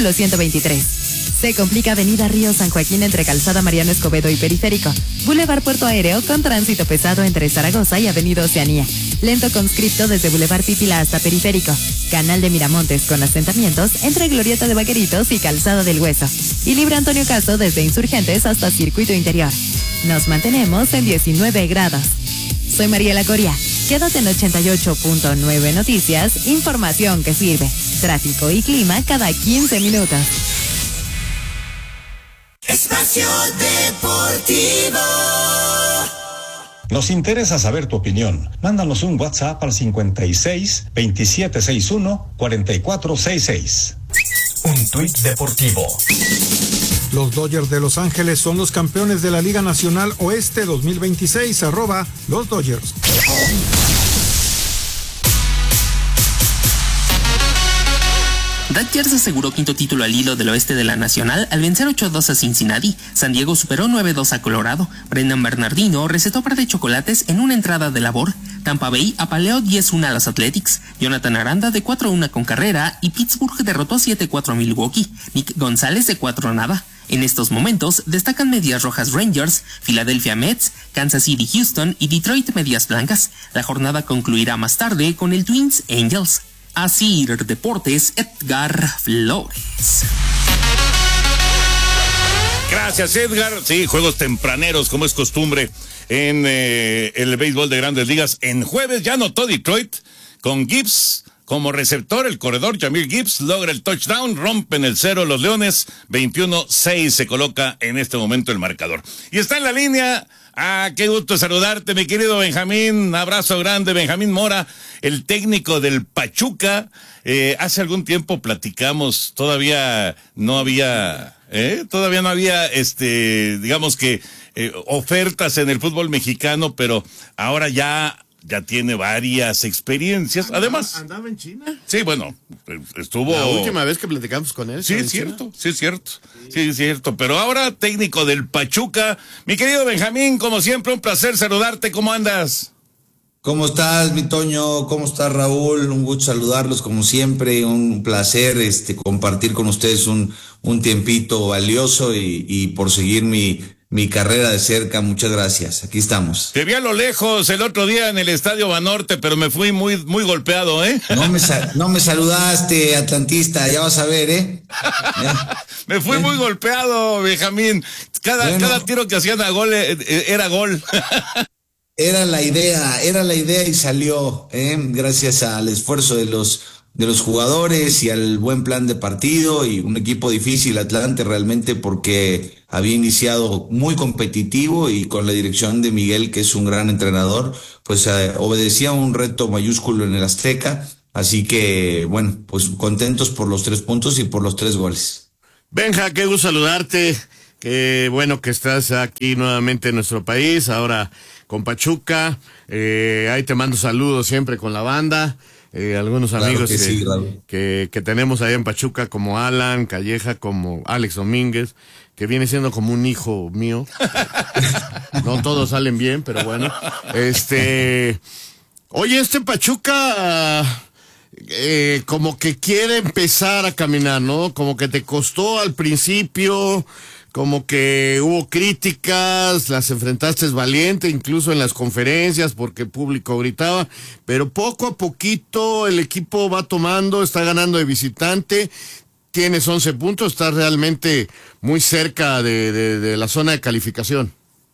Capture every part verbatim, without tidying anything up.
artículo ciento veintitrés. Se complica Avenida Río San Joaquín entre Calzada Mariano Escobedo y Periférico. Boulevard Puerto Aéreo con tránsito pesado entre Zaragoza y Avenida Oceanía. Lento conscripto desde Boulevard Pípila hasta Periférico. Canal de Miramontes con asentamientos entre Glorieta de Vaqueritos y Calzada del Hueso. Y Libre Antonio Caso desde Insurgentes hasta Circuito Interior. Nos mantenemos en diecinueve grados. Soy Mariela Coria. Quédate en ochenta y ocho punto nueve Noticias, información que sirve. Tráfico y clima cada quince minutos. Espacio Deportivo. Nos interesa saber tu opinión. Mándanos un WhatsApp al cincuenta y seis, veintisiete sesenta y uno, cuarenta y cuatro sesenta y seis. Un tuit deportivo. Los Dodgers de Los Ángeles son los campeones de la Liga Nacional Oeste dos mil veintiséis, arroba los Dodgers. Dodgers aseguró quinto título al hilo del oeste de la Nacional al vencer ocho a dos a Cincinnati. San Diego superó nueve a dos a Colorado. Brendan Bernardino recetó par de chocolates en una entrada de labor. Tampa Bay apaleó diez a uno a los Athletics. Jonathan Aranda de cuatro a uno con carrera y Pittsburgh derrotó siete a cuatro a Milwaukee. Nick González de cuatro a nada. En estos momentos destacan Medias Rojas Rangers, Philadelphia Mets, Kansas City Houston y Detroit Medias Blancas. La jornada concluirá más tarde con el Twins Angels. Así Deportes, Edgar Flores. Gracias, Edgar. Sí, juegos tempraneros, como es costumbre en eh, el béisbol de Grandes Ligas. En jueves ya anotó Detroit con Gibbs como receptor. El corredor Jahmyr Gibbs logra el touchdown, rompen el cero los Leones. veintiuno seis se coloca en este momento el marcador. Y está en la línea. Ah, qué gusto saludarte, mi querido Benjamín. Abrazo grande, Benjamín Mora, el técnico del Pachuca. Eh, hace algún tiempo platicamos, todavía no había, eh, todavía no había, este, digamos que eh, ofertas en el fútbol mexicano, pero ahora ya. Ya tiene varias experiencias, ¿Andaba, además. ¿Andaba en China? Sí, bueno, estuvo... La última vez que platicamos con él. Sí, es cierto, sí es cierto, sí es cierto. Pero ahora técnico del Pachuca. Mi querido Benjamín, como siempre, un placer saludarte. ¿Cómo andas? ¿Cómo estás, mi Toño? ¿Cómo estás, Raúl? Un gusto saludarlos como siempre. Un placer este compartir con ustedes un, un tiempito valioso y, y por seguir mi... mi carrera de cerca. Muchas gracias, aquí estamos. Te vi a lo lejos el otro día en el Estadio Banorte, pero me fui muy muy golpeado, ¿eh? No me, no me saludaste, atlantista, ya vas a ver, ¿eh? Me fui ¿Eh? muy golpeado, Benjamín. Cada, bueno, cada tiro que hacían a gol eh, era gol. Era la idea, era la idea y salió, ¿eh? Gracias al esfuerzo de los de los jugadores y al buen plan de partido, y un equipo difícil, Atlante, realmente, porque había iniciado muy competitivo y con la dirección de Miguel, que es un gran entrenador, pues eh, obedecía un reto mayúsculo en el Azteca, así que, bueno, pues contentos por los tres puntos y por los tres goles. Benja, qué gusto saludarte, qué bueno que estás aquí nuevamente en nuestro país, ahora con Pachuca, eh, ahí te mando saludos siempre con la banda. Eh, algunos claro amigos que, sí, que, que, que tenemos allá en Pachuca, como Alan Calleja, como Alex Domínguez, que viene siendo como un hijo mío. No todos salen bien, pero bueno. Este, oye, este Pachuca eh, como que quiere empezar a caminar, ¿no? Como que te costó al principio, como que hubo críticas, las enfrentaste valiente, incluso en las conferencias, porque el público gritaba, pero poco a poquito el equipo va tomando, está ganando de visitante, tienes once puntos, estás realmente muy cerca de, de, de la zona de calificación.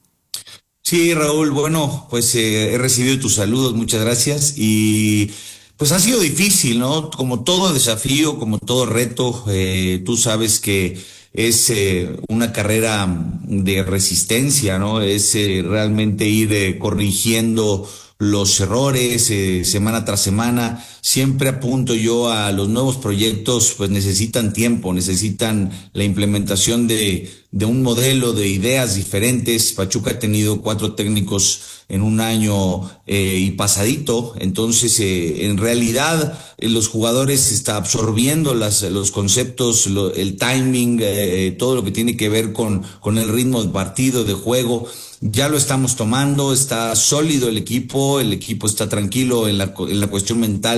Sí, Raúl, bueno, pues eh, he recibido tus saludos, muchas gracias, y pues ha sido difícil, ¿no? Como todo desafío, como todo reto, eh, tú sabes que es eh, una carrera de resistencia, ¿no? Es eh, realmente ir eh, corrigiendo los errores eh, semana tras semana. Siempre apunto yo a los nuevos proyectos, pues necesitan tiempo, necesitan la implementación de, de un modelo, de ideas diferentes. Pachuca ha tenido cuatro técnicos en un año eh, y pasadito, entonces eh, en realidad eh, los jugadores están absorbiendo las, los conceptos, lo, el timing, eh, todo lo que tiene que ver con, con el ritmo del partido, de juego. Ya lo estamos tomando, está sólido el equipo, el equipo está tranquilo en la, en la cuestión mental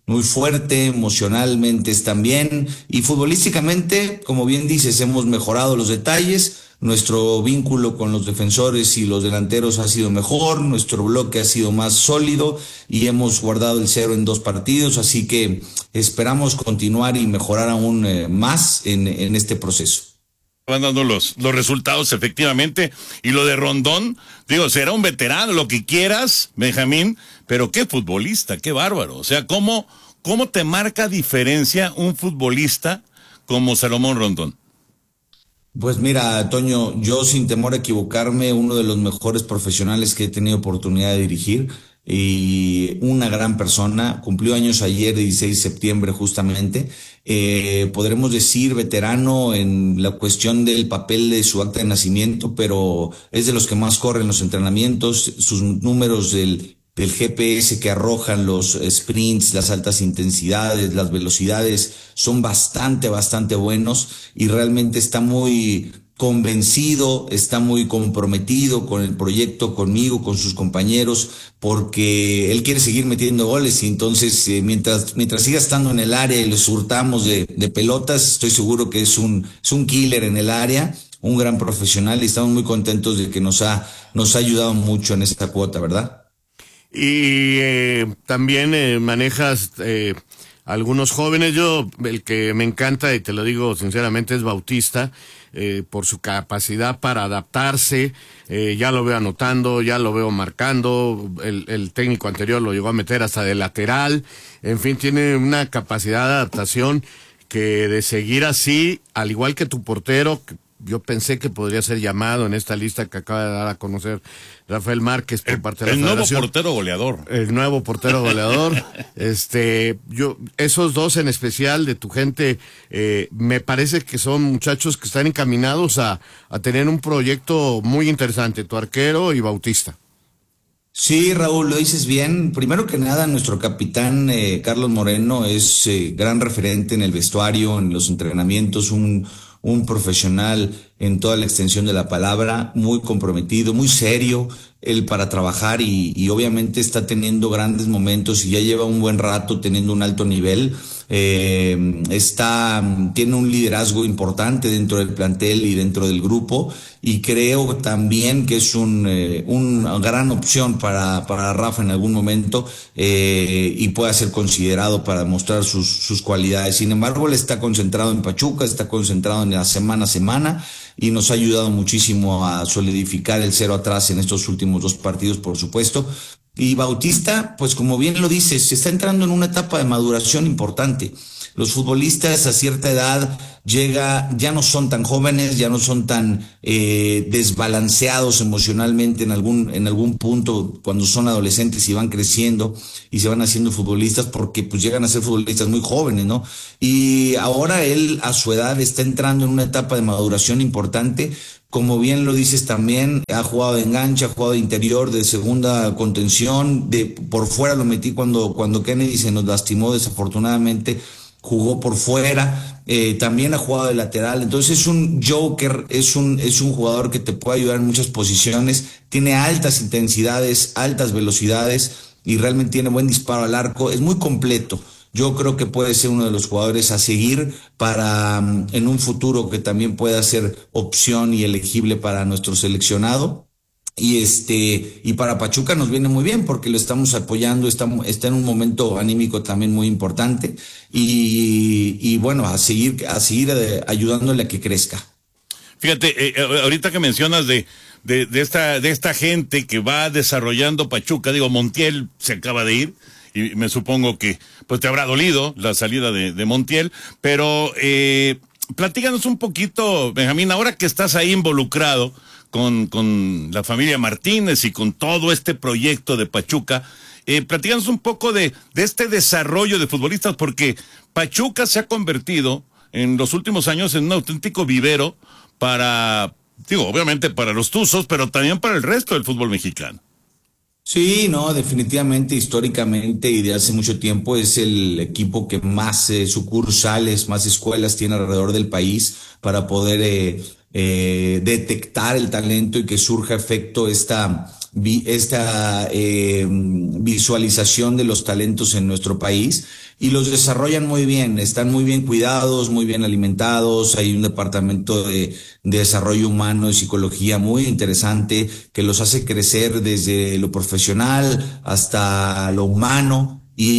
muy fuerte, emocionalmente están bien y futbolísticamente, como bien dices, hemos mejorado los detalles. Nuestro vínculo con los defensores y los delanteros ha sido mejor, nuestro bloque ha sido más sólido y hemos guardado el cero en dos partidos, así que esperamos continuar y mejorar aún eh, más en, en este proceso. Van dando los, los resultados efectivamente, y lo de Rondón, digo, será un veterano, lo que quieras, Benjamín, pero qué futbolista, qué bárbaro, o sea, ¿cómo, cómo te marca diferencia un futbolista como Salomón Rondón? Pues mira, Toño, yo sin temor a equivocarme, uno de los mejores profesionales que he tenido oportunidad de dirigir y una gran persona, cumplió años ayer, dieciséis de septiembre justamente, eh, podremos decir veterano en la cuestión del papel de su acta de nacimiento, pero es de los que más corren los entrenamientos, sus números del del G P S que arrojan los sprints, las altas intensidades, las velocidades, son bastante, bastante buenos y realmente está muy convencido, está muy comprometido con el proyecto, conmigo, con sus compañeros, porque él quiere seguir metiendo goles y entonces eh, mientras mientras siga estando en el área y le surtamos de, de pelotas, estoy seguro que es un, es un killer en el área, un gran profesional y estamos muy contentos de que nos ha, nos ha ayudado mucho en esta cuota, ¿verdad? Y eh, también eh, manejas eh, algunos jóvenes. Yo, el que me encanta, y te lo digo sinceramente, es Bautista, eh, por su capacidad para adaptarse. Eh, ya lo veo anotando, ya lo veo marcando. El, el técnico anterior lo llegó a meter hasta de lateral. En fin, tiene una capacidad de adaptación que de seguir así, al igual que tu portero, que yo pensé que podría ser llamado en esta lista que acaba de dar a conocer Rafael Márquez por el, parte de la el Federación. nuevo portero goleador. El nuevo portero goleador. este, yo, esos dos en especial de tu gente, eh, me parece que son muchachos que están encaminados a, a tener un proyecto muy interesante, tu arquero y Bautista. Sí, Raúl, lo dices bien. Primero que nada, nuestro capitán eh, Carlos Moreno es eh, gran referente en el vestuario, en los entrenamientos, un un profesional en toda la extensión de la palabra, muy comprometido, muy serio, él para trabajar y, y obviamente está teniendo grandes momentos y ya lleva un buen rato teniendo un alto nivel. Eh, está, tiene un liderazgo importante dentro del plantel y dentro del grupo y creo también que es un, eh, una gran opción para, para Rafa en algún momento eh, y pueda ser considerado para mostrar sus, sus cualidades. Sin embargo, él está concentrado en Pachuca, está concentrado en la semana a semana y nos ha ayudado muchísimo a solidificar el cero atrás en estos últimos dos partidos, por supuesto. Y Bautista, pues como bien lo dices, se está entrando en una etapa de maduración importante. Los futbolistas a cierta edad llega, ya no son tan jóvenes, ya no son tan eh, desbalanceados emocionalmente en algún, en algún punto cuando son adolescentes y van creciendo y se van haciendo futbolistas porque pues llegan a ser futbolistas muy jóvenes, ¿no? Y ahora él a su edad está entrando en una etapa de maduración importante. Como bien lo dices también, ha jugado de enganche, ha jugado de interior, de segunda contención, de por fuera lo metí cuando, cuando Kennedy se nos lastimó desafortunadamente, jugó por fuera, eh, también ha jugado de lateral, entonces es un joker, es un, es un jugador que te puede ayudar en muchas posiciones, tiene altas intensidades, altas velocidades y realmente tiene buen disparo al arco, es muy completo. Yo creo que puede ser uno de los jugadores a seguir para en un futuro que también pueda ser opción y elegible para nuestro seleccionado. Y este y para Pachuca nos viene muy bien porque lo estamos apoyando, está, está en un momento anímico también muy importante y, y bueno, a seguir a seguir ayudándole a que crezca. Fíjate, eh, ahorita que mencionas de, de, de esta de esta gente que va desarrollando Pachuca, digo, Montiel se acaba de ir y me supongo que pues te habrá dolido la salida de, de Montiel, pero eh, platícanos un poquito, Benjamín, ahora que estás ahí involucrado con, con la familia Martínez y con todo este proyecto de Pachuca, eh, platícanos un poco de, de este desarrollo de futbolistas, porque Pachuca se ha convertido en los últimos años en un auténtico vivero para, digo, obviamente para los Tuzos, pero también para el resto del fútbol mexicano. Sí, no, definitivamente, históricamente y de hace mucho tiempo es el equipo que más eh, sucursales, más escuelas tiene alrededor del país para poder eh, eh, detectar el talento y que surja efecto esta vi, esta eh, visualización de los talentos en nuestro país y los desarrollan muy bien, están muy bien cuidados, muy bien alimentados, hay un departamento de, de desarrollo humano y psicología muy interesante que los hace crecer desde lo profesional hasta lo humano.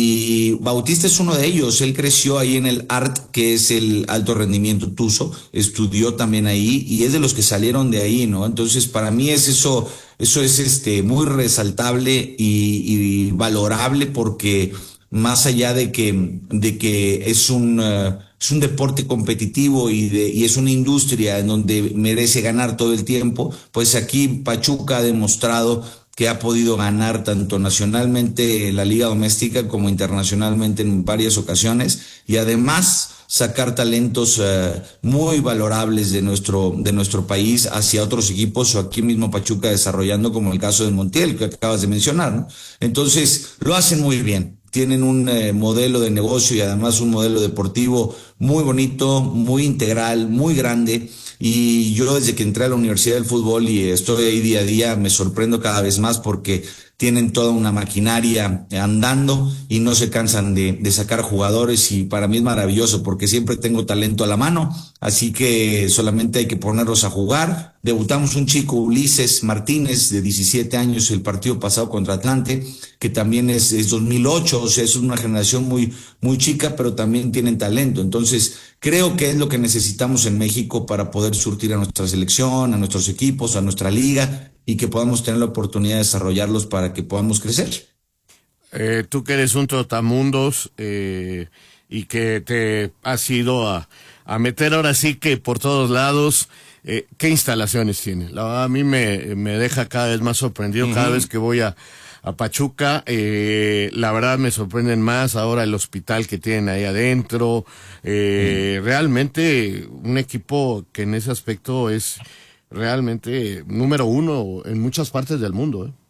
Y Bautista es uno de ellos, él creció ahí en el A R T, que es el alto rendimiento Tuzo, estudió también ahí y es de los que salieron de ahí, ¿no? Entonces para mí es eso, eso es este muy resaltable y, y valorable porque más allá de que, de que es un, uh, es un deporte competitivo y, de, y es una industria en donde merece ganar todo el tiempo, pues aquí Pachuca ha demostrado que ha podido ganar tanto nacionalmente la liga doméstica como internacionalmente en varias ocasiones y además sacar talentos uh, muy valorables de nuestro de nuestro país hacia otros equipos o aquí mismo Pachuca desarrollando como el caso de Montiel que acabas de mencionar, ¿no? Entonces lo hacen muy bien. Tienen un eh, modelo de negocio y además un modelo deportivo muy bonito, muy integral, muy grande. Y yo desde que entré a la Universidad del Fútbol y estoy ahí día a día, me sorprendo cada vez más porque tienen toda una maquinaria andando y no se cansan de, de sacar jugadores y para mí es maravilloso porque siempre tengo talento a la mano, así que solamente hay que ponerlos a jugar. Debutamos un chico, Ulises Martínez, de diecisiete años, el partido pasado contra Atlante, que también es, es dos mil ocho, o sea, es una generación muy, muy chica, pero también tienen talento. Entonces, creo que es lo que necesitamos en México para poder surtir a nuestra selección, a nuestros equipos, a nuestra liga, y que podamos tener la oportunidad de desarrollarlos para que podamos crecer. Eh, tú que eres un trotamundos eh, y que te has ido a, a meter ahora sí que por todos lados, eh, ¿qué instalaciones tiene? La verdad, a mí me, me deja cada vez más sorprendido. Uh-huh. Cada vez que voy a, a Pachuca, eh, la verdad me sorprenden más ahora el hospital que tienen ahí adentro. Eh, uh-huh. Realmente un equipo que en ese aspecto es realmente número uno en muchas partes del mundo, ¿eh?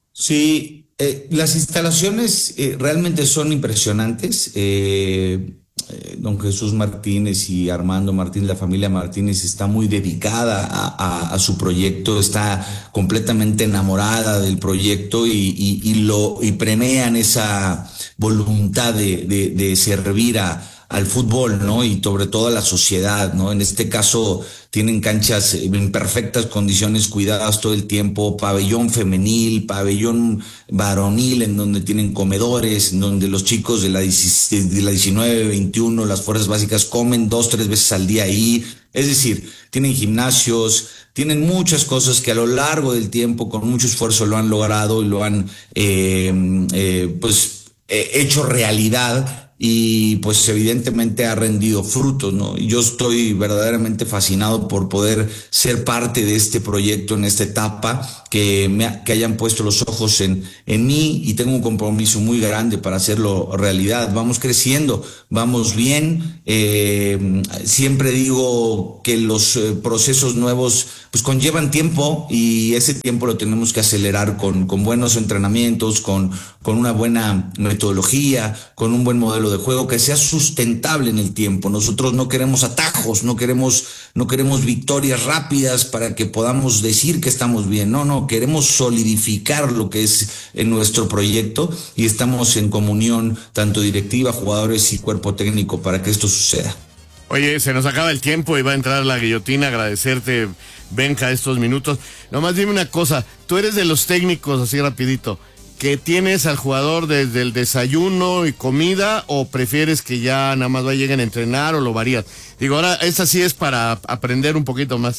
Sí, eh, las instalaciones eh, realmente son impresionantes. Eh, eh, don Jesús Martínez y Armando Martínez, la familia Martínez está muy dedicada a, a, a su proyecto, está completamente enamorada del proyecto y, y, y lo y premian esa voluntad de, de, de servir a al fútbol, ¿no? Y sobre todo a la sociedad, ¿no? En este caso tienen canchas en perfectas condiciones, cuidadas todo el tiempo, pabellón femenil, pabellón varonil, en donde tienen comedores, en donde los chicos de la, de la diecinueve, veintiuno, las fuerzas básicas comen dos, tres veces al día ahí. Es decir, tienen gimnasios, tienen muchas cosas que a lo largo del tiempo, con mucho esfuerzo, lo han logrado y lo han, eh, eh, pues, eh, hecho realidad. Y pues evidentemente ha rendido frutos, ¿no? Y yo estoy verdaderamente fascinado por poder ser parte de este proyecto en esta etapa, que me que hayan puesto los ojos en, en mí y tengo un compromiso muy grande para hacerlo realidad. Vamos creciendo, vamos bien. Eh, siempre digo que los eh, procesos nuevos pues conllevan tiempo y ese tiempo lo tenemos que acelerar con, con buenos entrenamientos, con, con una buena metodología, con un buen modelo de juego que sea sustentable en el tiempo. Nosotros no queremos atajos, no queremos, no queremos victorias rápidas para que podamos decir que estamos bien. No, no, queremos solidificar lo que es en nuestro proyecto y estamos en comunión tanto directiva, jugadores y cuerpo técnico para que esto suceda. Oye, se nos acaba el tiempo y va a entrar la guillotina. Agradecerte, Benja, estos minutos. Nomás dime una cosa, tú eres de los técnicos, así rapidito, que tienes al jugador desde el desayuno y comida, o prefieres que ya nada más lleguen a entrenar o lo varías? Digo, ahora esta sí es para aprender un poquito más.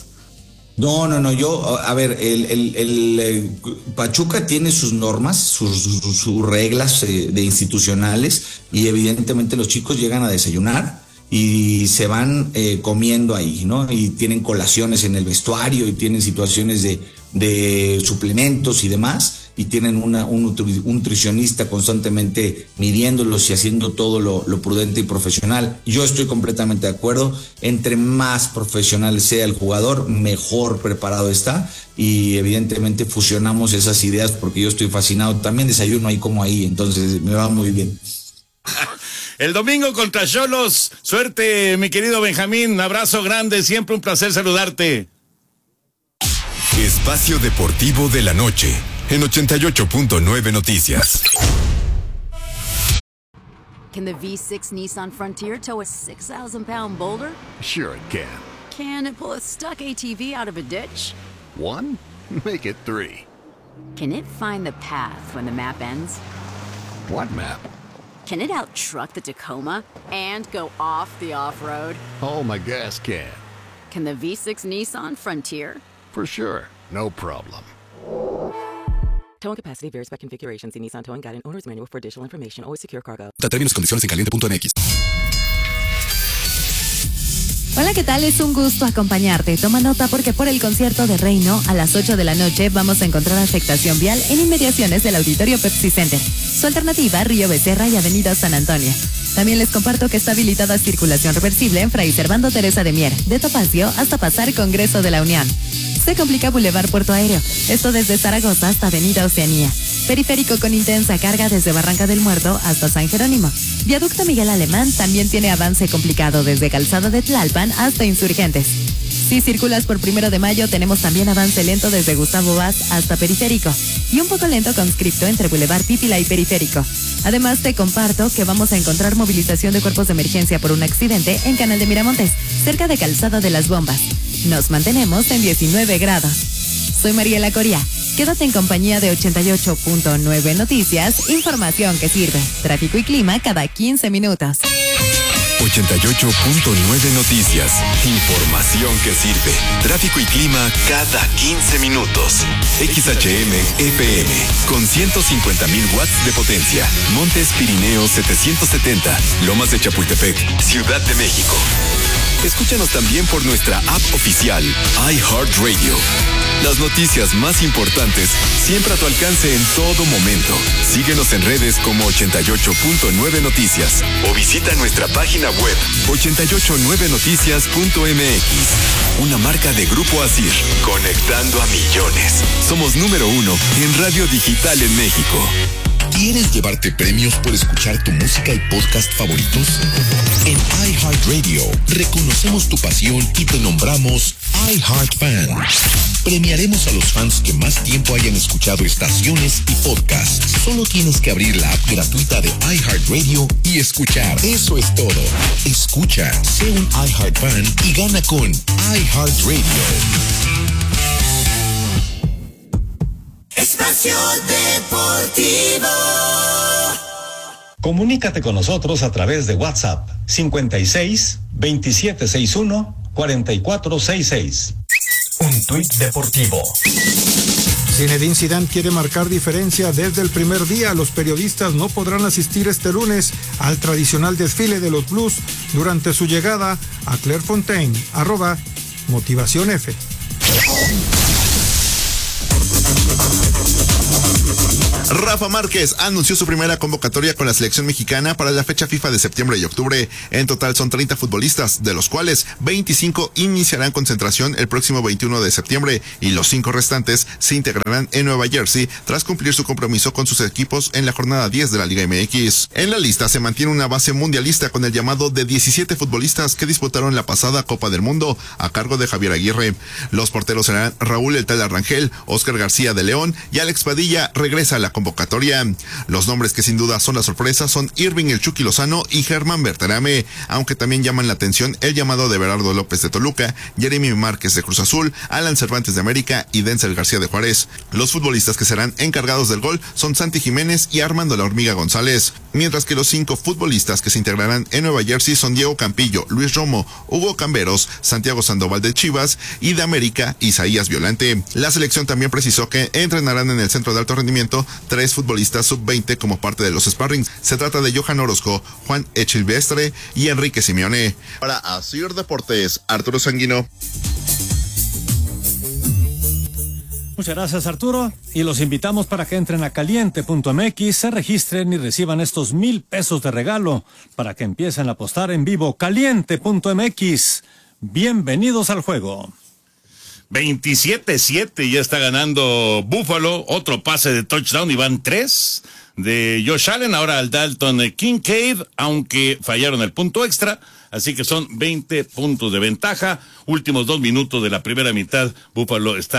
No, no, no, yo, a ver, el, el, el, el Pachuca tiene sus normas, sus, sus, sus reglas eh, de institucionales y evidentemente los chicos llegan a desayunar y se van eh, comiendo ahí, ¿no? Y tienen colaciones en el vestuario y tienen situaciones de, de suplementos y demás, y tienen una, un, nutri, un nutricionista constantemente midiéndolos y haciendo todo lo, lo prudente y profesional. Yo estoy completamente de acuerdo. Entre más profesional sea el jugador, mejor preparado está, y evidentemente fusionamos esas ideas porque yo estoy fascinado. También desayuno ahí como ahí, entonces me va muy bien. El domingo contra Xolos. Suerte, mi querido Benjamín. Abrazo grande, siempre un placer saludarte. Espacio Deportivo de la Noche. en ochenta y ocho punto nueve Noticias. Can the V six Nissan Frontier tow a six thousand pound boulder? Sure it can. Can it pull a stuck A T V out of a ditch? One? Make it three. Can it find the path when the map ends? What map? Can it out-truck the Tacoma and go off the off-road? Oh, my gas can. Can the V six Nissan Frontier? For sure. No problem. Towing capacity varies by configuration. See Nissan Towing Guide and Owner's Manual for additional information. Always secure cargo. Términos y condiciones en caliente punto m x. Hola, ¿qué tal? Es un gusto acompañarte. Toma nota porque por el concierto de Reino a las ocho de la noche vamos a encontrar afectación vial en inmediaciones del Auditorio Pepsi Center. Su alternativa, Río Becerra y Avenida San Antonio. También les comparto que está habilitada circulación reversible en Fray Servando Teresa de Mier, de Topacio hasta pasar Congreso de la Unión. Se complica Boulevard Puerto Aéreo, esto desde Zaragoza hasta Avenida Oceanía. Periférico con intensa carga desde Barranca del Muerto hasta San Jerónimo. Viaducto Miguel Alemán también tiene avance complicado desde Calzada de Tlalpan hasta Insurgentes. Si circulas por Primero de Mayo, tenemos también avance lento desde Gustavo Vaz hasta Periférico y un poco lento conscripto entre Boulevard Pípila y Periférico. Además, te comparto que vamos a encontrar movilización de cuerpos de emergencia por un accidente en Canal de Miramontes, cerca de Calzada de las Bombas. Nos mantenemos en diecinueve grados. Soy Mariela Coria. Quédate en compañía de ochenta y ocho punto nueve Noticias, información que sirve. Tráfico y clima cada quince minutos. ochenta y ocho punto nueve Noticias. Información que sirve. Tráfico y clima cada quince minutos. X H M F M con ciento cincuenta mil watts de potencia. Montes Pirineos setecientos setenta. Lomas de Chapultepec, Ciudad de México. Escúchanos también por nuestra app oficial, iHeartRadio. Las noticias más importantes siempre a tu alcance en todo momento. Síguenos en redes como ochenta y ocho punto nueve Noticias o visita nuestra página web ochenta y ocho nueve noticias punto m x. Una marca de Grupo Asir, conectando a millones. Somos número uno en radio digital en México. ¿Quieres llevarte premios por escuchar tu música y podcast favoritos? En iHeartRadio reconocemos tu pasión y te nombramos iHeartFan. Premiaremos a los fans que más tiempo hayan escuchado estaciones y podcasts. Solo tienes que abrir la app gratuita de iHeartRadio y escuchar. Eso es todo. Escucha, sé un iHeartFan y gana con iHeartRadio. Espacio Deportivo. Comunícate con nosotros a través de WhatsApp cincuenta y seis, veintisiete sesenta y uno, cuarenta y cuatro sesenta y seis. Un tuit deportivo. Zinedine Zidane quiere marcar diferencia desde el primer día. Los periodistas no podrán asistir este lunes al tradicional desfile de los Blues durante su llegada a Clairefontaine. Arroba Motivación F. Rafa Márquez anunció su primera convocatoria con la selección mexicana para la fecha FIFA de septiembre y octubre. En total son treinta futbolistas, de los cuales veinticinco iniciarán concentración el próximo veintiuno de septiembre y los cinco restantes se integrarán en Nueva Jersey tras cumplir su compromiso con sus equipos en la jornada diez de la Liga M X. En la lista se mantiene una base mundialista con el llamado de diecisiete futbolistas que disputaron la pasada Copa del Mundo a cargo de Javier Aguirre. Los porteros serán Raúl El Tala Rangel, Óscar García de León y Alex Padilla regresa a la convocatoria. Los nombres que sin duda son la sorpresa son Irving El Chucky Lozano y Germán Berterame, aunque también llaman la atención el llamado de Berardo López de Toluca, Jeremy Márquez de Cruz Azul, Alan Cervantes de América y Denzel García de Juárez. Los futbolistas que serán encargados del gol son Santi Jiménez y Armando La Hormiga González, mientras que los cinco futbolistas que se integrarán en Nueva Jersey son Diego Campillo, Luis Romo, Hugo Camberos, Santiago Sandoval de Chivas y de América, Isaías Violante. La selección también precisó que entrenarán en el centro de alto rendimiento tres futbolistas sub veinte como parte de los sparrings. Se trata de Johan Orozco, Juan Echilvestre y Enrique Simeone. Para Asir Deportes, Arturo Sanguino. Muchas gracias, Arturo, y los invitamos para que entren a caliente punto m x, se registren y reciban estos mil pesos de regalo para que empiecen a apostar en vivo. caliente punto m x. Bienvenidos al juego. veintisiete siete ya está ganando Buffalo, otro pase de touchdown y van tres de Josh Allen, ahora al Dalton Kincaid, aunque fallaron el punto extra, así que son veinte puntos de ventaja. Últimos dos minutos de la primera mitad, Buffalo está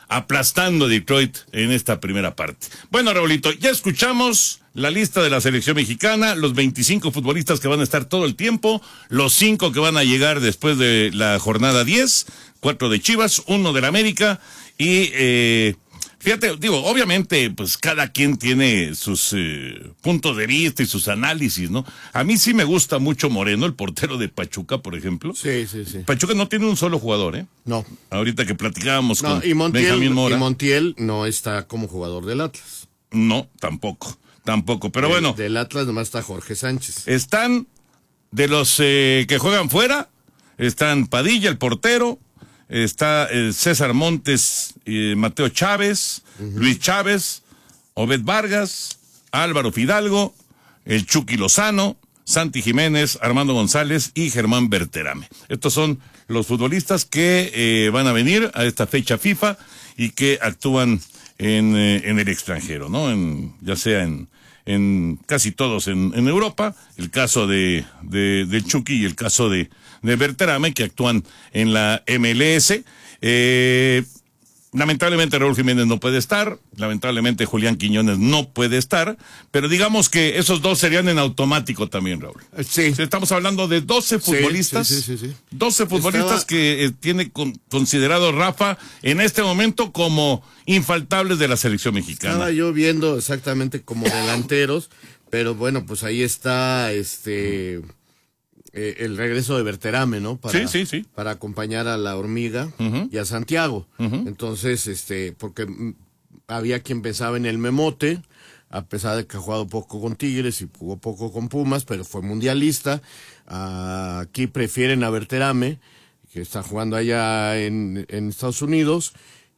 aplastando a Detroit en esta primera parte. Bueno, Raulito, ya escuchamos la lista de la selección mexicana, los veinticinco futbolistas que van a estar todo el tiempo, los cinco que van a llegar después de la jornada diez, cuatro de Chivas, uno de la América y... Eh, Fíjate, digo, obviamente, pues cada quien tiene sus eh, puntos de vista y sus análisis, ¿no? A mí sí me gusta mucho Moreno, el portero de Pachuca, por ejemplo. Sí, sí, sí. Pachuca no tiene un solo jugador, ¿eh? No. Ahorita que platicábamos no, con y Montiel, Benjamín Mora. Y Montiel no está como jugador del Atlas. No, tampoco, tampoco. Pero del, bueno. Del Atlas nomás está Jorge Sánchez. Están de los eh, que juegan fuera, están Padilla, el portero. Está eh, César Montes, eh, Mateo Chávez, uh-huh. Luis Chávez, Obed Vargas, Álvaro Fidalgo, el Chucky Lozano, Santi Jiménez, Armando González y Germán Berterame. Estos son los futbolistas que eh, van a venir a esta fecha FIFA y que actúan en, eh, en el extranjero, ¿no? En, ya sea en, en casi todos en, en Europa, el caso de, de, de Chucky y el caso de de Berterame, que actúan en la M L S. Eh, lamentablemente Raúl Jiménez no puede estar, lamentablemente Julián Quiñones no puede estar, pero digamos que esos dos serían en automático también, Raúl. Sí. Estamos hablando de doce futbolistas, sí, sí, sí, sí, sí. doce futbolistas Estaba... que eh, tiene con, considerado Rafa en este momento como infaltables de la selección mexicana. Estaba yo viendo exactamente como delanteros, pero bueno, pues ahí está este... Eh, el regreso de Berterame, ¿no? Para, sí, sí, sí. Para acompañar a la Hormiga uh-huh. y a Santiago. Uh-huh. Entonces, este, porque m- había quien pensaba en el Memote, a pesar de que ha jugado poco con Tigres y jugó poco con Pumas, pero fue mundialista. Uh, aquí prefieren a Berterame, que está jugando allá en, en Estados Unidos.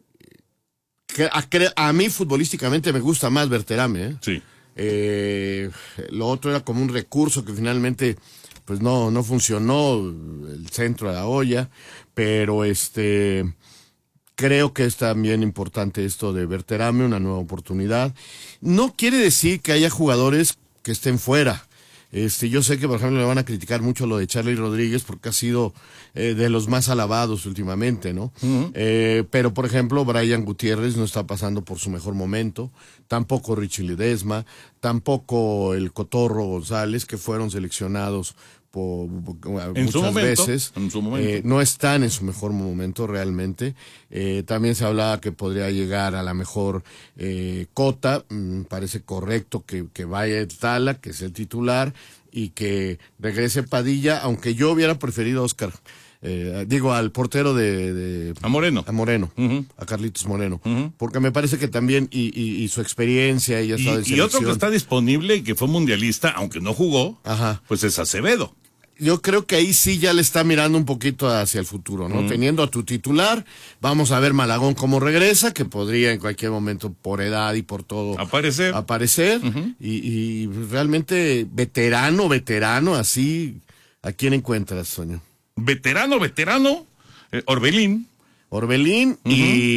Que a, a mí futbolísticamente me gusta más Berterame, ¿eh? Sí. Eh, lo otro era como un recurso que finalmente... pues no, no funcionó el centro de la olla, pero este creo que es también importante esto de Berterame, una nueva oportunidad. No quiere decir que haya jugadores que estén fuera. Este, yo sé que, por ejemplo, le van a criticar mucho lo de Charly Rodríguez porque ha sido eh, de los más alabados últimamente, ¿no? Uh-huh. Eh, pero, por ejemplo, Brian Gutiérrez no está pasando por su mejor momento, tampoco Richie Ledesma, tampoco el Cotorro González, que fueron seleccionados por, por en muchas su momento, veces. En su momento. Eh, no están en su mejor momento realmente. Eh, también se hablaba que podría llegar a la mejor eh, Cota. Mm, parece correcto que, que vaya Tala, que es el titular, y que regrese Padilla, aunque yo hubiera preferido a Oscar. Eh, digo, al portero de, de... A Moreno. A Moreno, uh-huh. a Carlitos Moreno. Uh-huh. Porque me parece que también, y, y, y su experiencia, y ya está de y, y otro que está disponible y que fue mundialista, aunque no jugó, Ajá. pues es Acevedo. Yo creo que ahí sí ya le está mirando un poquito hacia el futuro, ¿no? Mm. Teniendo a tu titular, vamos a ver Malagón cómo regresa, que podría en cualquier momento, por edad y por todo, aparecer. Aparecer. Uh-huh. Y, y realmente veterano, veterano, así, ¿a quién encuentras, Soño? Veterano, veterano, eh, Orbelín. Orbelín uh-huh.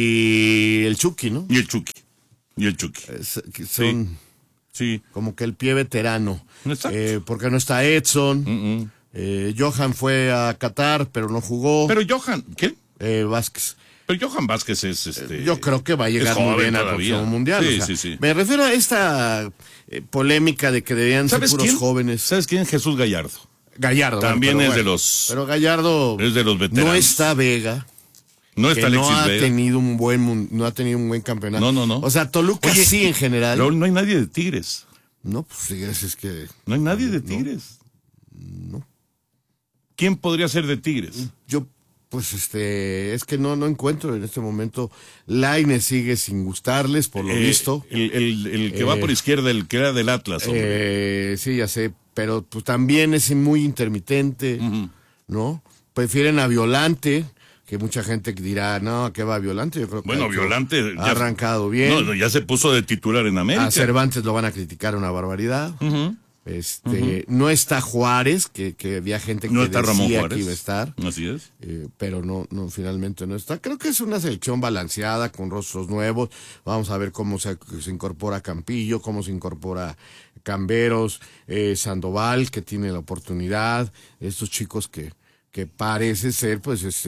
y el Chucky, ¿no? Y el Chucky. Y el Chucky. Es, son sí. Sí. como que el pie veterano. Exacto. Eh, porque no está Edson. Uh-uh. Eh, Johan fue a Qatar, pero no jugó. Pero Johan, ¿qué? Eh, Vázquez. Pero Johan Vázquez es este. Yo creo que va a llegar muy bien al próximo mundial. Sí, o sea, sí, sí. Me refiero a esta eh, polémica de que debían ser puros quién? jóvenes. ¿Sabes quién? Jesús Gallardo. Gallardo. También bueno, es bueno, de los. Pero Gallardo. Es de los veteranos. No está Vega. No está que Alexis no ha Vega. tenido un buen no ha tenido un buen campeonato. No, no, no. O sea, Toluca Oye, sí en general. No, no hay nadie de Tigres. No, pues Tigres es que. No hay nadie de Tigres. No. no. ¿Quién podría ser de Tigres? Yo, pues, este, es que no, no encuentro en este momento. Lainez sigue sin gustarles, por lo eh, visto. El, el, el que eh, va por izquierda, el que era del Atlas, hombre. Eh, sí, ya sé, pero pues también es muy intermitente, uh-huh. ¿no? Prefieren a Violante, que mucha gente dirá, no, ¿qué va Violante? Yo creo que bueno, Violante ha arrancado bien. No, ya se puso de titular en América. A Cervantes lo van a criticar una barbaridad. Uh-huh. Este, uh-huh. No está Juárez, que, que había gente que no está decía Ramón Juárez. que iba a estar. Así es. Eh, pero no, no, finalmente no está. Creo que es una selección balanceada, con rostros nuevos. Vamos a ver cómo se, se incorpora Campillo, cómo se incorpora Camberos, eh, Sandoval, que tiene la oportunidad. Estos chicos que, que parece ser, pues, este,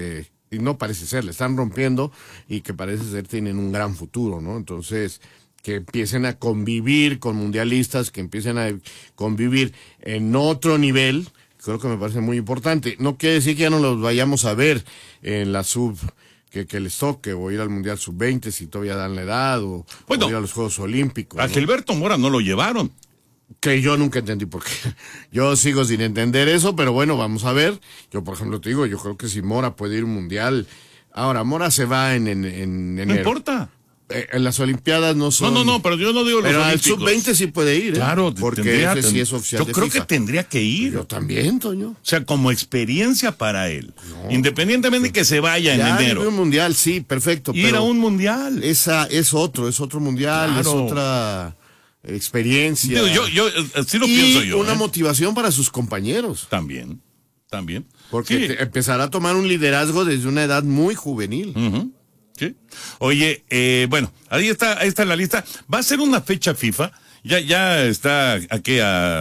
y no parece ser, le están rompiendo y que parece ser tienen un gran futuro, ¿no? Entonces, que empiecen a convivir con mundialistas, que empiecen a convivir en otro nivel, creo que me parece muy importante. No quiere decir que ya no los vayamos a ver en la sub que, que les toque, o ir al Mundial sub veinte si todavía dan la edad, o, bueno, o ir a los Juegos Olímpicos. A ¿no? Gilberto Mora no lo llevaron. Que yo nunca entendí por qué. Yo sigo sin entender eso, pero bueno, vamos a ver. Yo, por ejemplo, te digo, yo creo que si Mora puede ir a un Mundial. Ahora, Mora se va en, en, en enero. No importa. Eh, en las Olimpiadas no son... No, no, no, pero yo no digo los pero Olímpicos. Pero al sub veinte sí puede ir, ¿eh? Claro, porque tendría, ese sí es oficial yo de creo FIFA. que tendría que ir. Yo también, Toño. O sea, como experiencia para él. No, independientemente de que se vaya ya en enero. Ir a un mundial, sí, perfecto. Ir pero a un mundial. Esa es otro, es otro mundial, claro. Es otra experiencia. Digo, yo, yo, así lo y pienso yo. una ¿eh? motivación para sus compañeros. También, también. Porque sí. empezará a tomar un liderazgo desde una edad muy juvenil. Uh-huh. Sí. Oye, eh, bueno, ahí está, ahí está la lista. Va a ser una fecha FIFA. Ya, ya está aquí a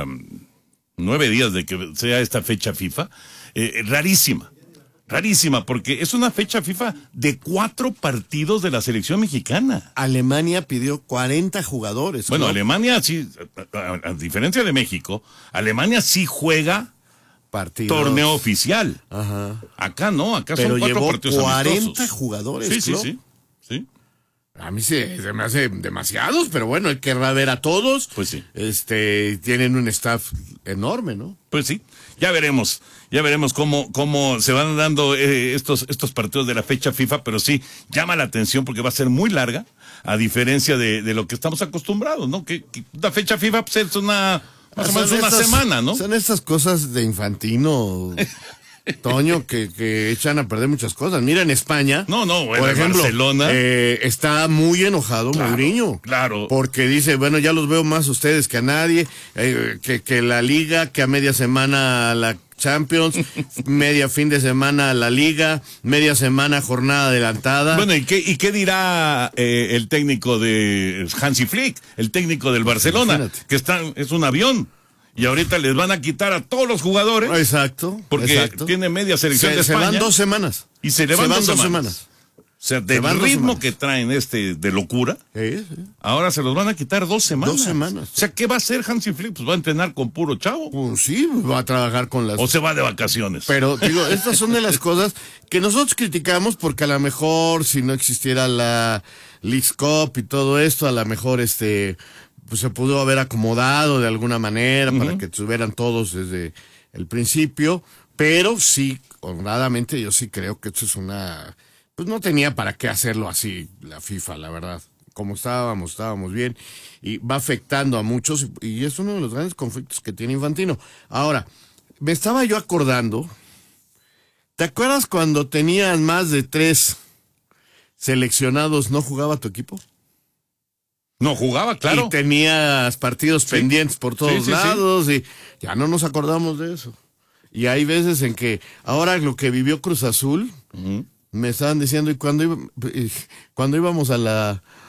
nueve días de que sea esta fecha FIFA. Eh, rarísima, rarísima, porque es una fecha FIFA de cuatro partidos de la selección mexicana. Alemania pidió cuarenta jugadores. Bueno, ¿no? Alemania sí, a, a, a diferencia de México, Alemania sí juega partidos. Torneo oficial. Ajá. Acá no, acá pero son cuatro llevó partidos cuarenta amistosos. jugadores. Sí, sí, Klopp. sí, sí. A mí se, se me hace demasiados, pero bueno, él querrá ver a todos. Pues sí. Este, tienen un staff enorme, ¿no? Pues sí, ya veremos, ya veremos cómo, cómo se van dando eh, estos, estos partidos de la fecha FIFA, pero sí, llama la atención porque va a ser muy larga, a diferencia de, de lo que estamos acostumbrados, ¿no? Que, que la fecha FIFA pues, es una... Más o menos una estas, semana, ¿no? Son estas cosas de infantino, Toño, que, que echan a perder muchas cosas. Mira, en España, no, no, bueno, por ejemplo, Barcelona eh, está muy enojado claro, Mourinho. Claro. Porque dice, bueno, ya los veo más a ustedes que a nadie, eh, que, que la Liga, que a media semana la Champions, media fin de semana la Liga, media semana jornada adelantada. Bueno, ¿y qué, y qué dirá eh, el técnico de Hansi Flick, el técnico del Barcelona? Imagínate. Que está, es un avión y ahorita les van a quitar a todos los jugadores. Exacto. Porque exacto. tiene media selección se, de España. Se van dos semanas. Y se le van, se van dos, dos semanas. semanas. O sea, del ritmo que traen este de locura, sí, sí. ahora se los van a quitar dos semanas. Dos semanas. O sea, ¿qué va a hacer Hansi Flick? Pues va a entrenar con puro chavo. Pues sí, va a trabajar con las... O se va de vacaciones. Pero, digo, estas son de las cosas que nosotros criticamos porque a lo mejor si no existiera la Leagues Cup y todo esto, a lo mejor este pues se pudo haber acomodado de alguna manera uh-huh. para que estuvieran todos desde el principio, pero sí, honradamente yo sí creo que esto es una... Pues no tenía para qué hacerlo así la FIFA, la verdad. Como estábamos, estábamos bien. Y va afectando a muchos. Y es uno de los grandes conflictos que tiene Infantino. Ahora, me estaba yo acordando. ¿Te acuerdas cuando tenías más de tres seleccionados, no jugaba tu equipo? No jugaba, claro. Y tenías partidos sí. pendientes por todos sí, sí, lados. Sí. Y ya no nos acordamos de eso. Y hay veces en que ahora lo que vivió Cruz Azul... Uh-huh. Me estaban diciendo, ¿y cuando, iba, cuando íbamos a la